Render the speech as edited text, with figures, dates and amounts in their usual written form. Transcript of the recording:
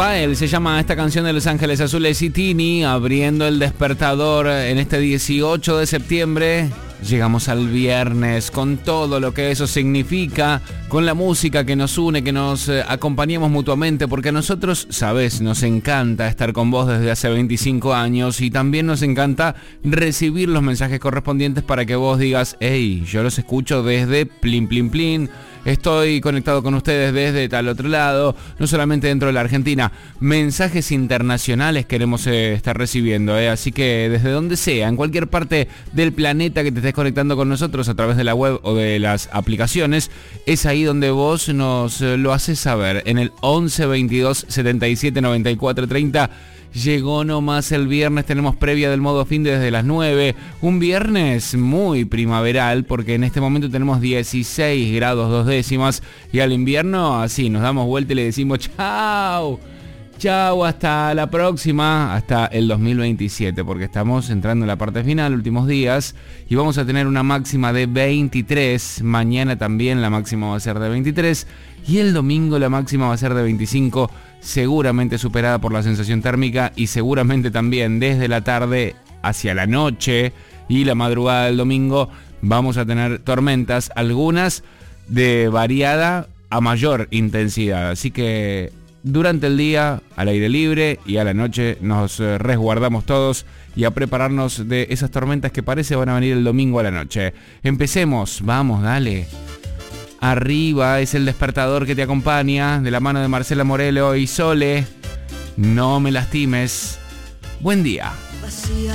Rafael se llama esta canción de Los Ángeles Azules y Tini, abriendo el despertador en este 18 de septiembre. Llegamos al viernes con todo lo que eso significa, con la música que nos une, que nos acompañemos mutuamente, porque a nosotros, sabes, nos encanta estar con vos desde hace 25 años y también nos encanta recibir los mensajes correspondientes para que vos digas, hey, yo los escucho desde plin, plin, plin. Estoy conectado con ustedes desde tal otro lado, no solamente dentro de la Argentina. Mensajes internacionales queremos estar recibiendo, así que desde donde sea, en cualquier parte del planeta que te estés conectando con nosotros a través de la web o de las aplicaciones, es ahí donde vos nos lo haces saber, en el 11 22 77 94 30. Llegó nomás el viernes, tenemos previa del modo fin desde las 9. Un viernes muy primaveral porque en este momento tenemos 16 grados 2 décimas y al invierno así nos damos vuelta y le decimos chao. Chao, hasta la próxima, hasta el 2027, porque estamos entrando en la parte final, últimos días, y vamos a tener una máxima de 23, mañana también la máxima va a ser de 23, y el domingo la máxima va a ser de 25, seguramente superada por la sensación térmica, y seguramente también desde la tarde hacia la noche y la madrugada del domingo vamos a tener tormentas, algunas de variada a mayor intensidad, así que durante el día, al aire libre y a la noche nos resguardamos todos y a prepararnos de esas tormentas que parece van a venir el domingo a la noche. Empecemos, vamos, dale. Arriba es el despertador que te acompaña, de la mano de Marcela Morelo y Sole. No me lastimes. Buen día.